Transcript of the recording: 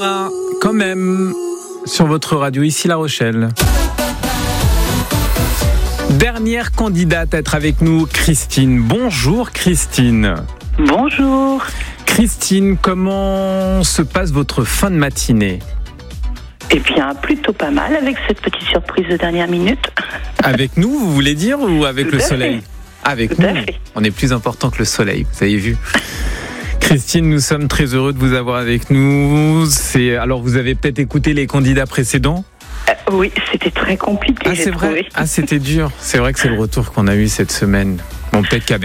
Barbara, quand même, sur votre radio, ici La Rochelle. Dernière candidate à être avec nous, Christine. Bonjour Christine. Bonjour. Christine, comment se passe votre fin de matinée ? Eh bien, plutôt pas mal avec cette petite surprise de dernière minute. Avec nous, vous voulez dire, ou avec Tout le à soleil ? fait. Avec Tout nous, à fait. on est plus important que le soleil, vous avez vu. Christine, nous sommes très heureux de vous avoir avec nous. Alors, vous avez peut-être écouté les candidats précédents ? Oui, c'était très compliqué, Ah, j'ai c'est vrai. trouvé. Ah, c'était dur. C'est vrai que c'est le retour qu'on a eu cette semaine. Bon, peut-être qu'à